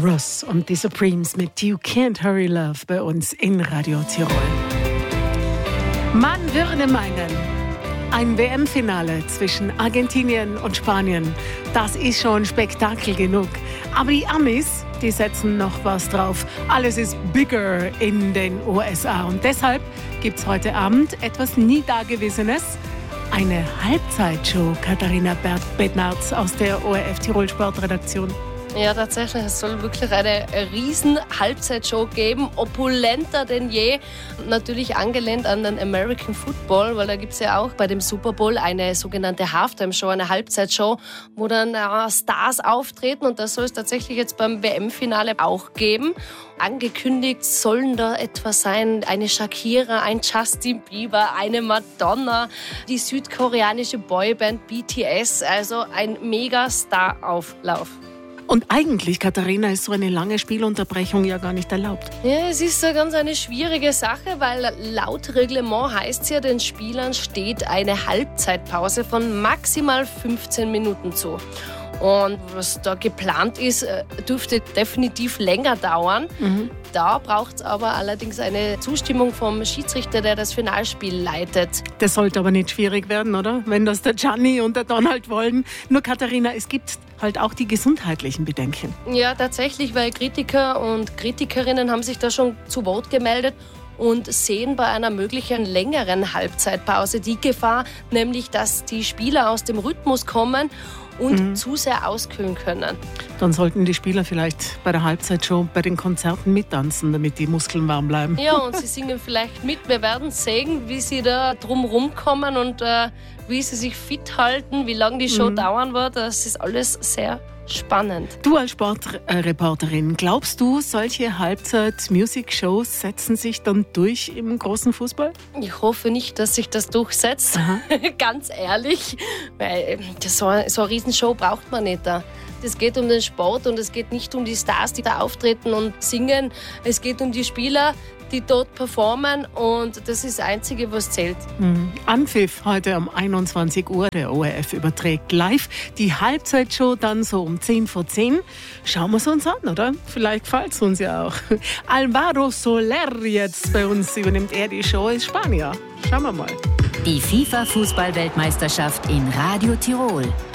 Russ und die Supremes mit You Can't Hurry Love bei uns in Radio Tirol. Man würde meinen, ein WM-Finale zwischen Argentinien und Spanien, das ist schon Spektakel genug. Aber die Amis, die setzen noch was drauf. Alles ist bigger in den USA. Und deshalb gibt es heute Abend etwas nie Dagewesenes. Eine Halbzeitshow, Katharina Bednarz aus der ORF Tirol Sportredaktion. Ja, tatsächlich. Es soll wirklich eine riesen Halbzeitshow geben, opulenter denn je. Natürlich angelehnt an den American Football, weil da gibt es ja auch bei dem Super Bowl eine sogenannte Halftime-Show, eine Halbzeitshow, wo dann Stars auftreten. Und das soll es tatsächlich jetzt beim WM-Finale auch geben. Angekündigt sollen da etwas sein, eine Shakira, ein Justin Bieber, eine Madonna, die südkoreanische Boyband BTS, also ein Mega-Star-Auflauf. Und eigentlich, Katharina, ist so eine lange Spielunterbrechung ja gar nicht erlaubt. Ja, es ist so ganz eine schwierige Sache, weil laut Reglement heißt es ja, den Spielern steht eine Halbzeitpause von maximal 15 Minuten zu. Und was da geplant ist, dürfte definitiv länger dauern. Da braucht es aber allerdings eine Zustimmung vom Schiedsrichter, der das Finalspiel leitet. Das sollte aber nicht schwierig werden, oder? Wenn das der Gianni und der Donald wollen. Nur Katharina, es gibt halt auch die gesundheitlichen Bedenken. Ja, tatsächlich, weil Kritiker und Kritikerinnen haben sich da schon zu Wort gemeldet und sehen bei einer möglichen längeren Halbzeitpause die Gefahr, nämlich dass die Spieler aus dem Rhythmus kommen und zu sehr auskühlen können. Dann sollten die Spieler vielleicht bei der Halbzeitshow bei den Konzerten mittanzen, damit die Muskeln warm bleiben. Ja, und sie singen vielleicht mit. Wir werden sehen, wie sie da drumherum kommen und wie sie sich fit halten, wie lange die Show dauern wird. Das ist alles sehr spannend. Du als Sportreporterin, glaubst du, solche Halbzeit-Music-Shows setzen sich dann durch im großen Fußball? Ich hoffe nicht, dass sich das durchsetzt. Ganz ehrlich. Weil so eine Riesenshow braucht man nicht da. Es geht um den Sport und es geht nicht um die Stars, die da auftreten und singen. Es geht um die Spieler, die dort performen, und das ist das Einzige, was zählt. Anpfiff heute um 21 Uhr. Der ORF überträgt live die Halbzeitshow dann so um 10 vor 10. Schauen wir es uns an, oder? Vielleicht gefällt es uns ja auch. Alvaro Soler jetzt bei uns, übernimmt er die Show, ist Spanier. Schauen wir mal. Die FIFA-Fußball-Weltmeisterschaft in Radio Tirol.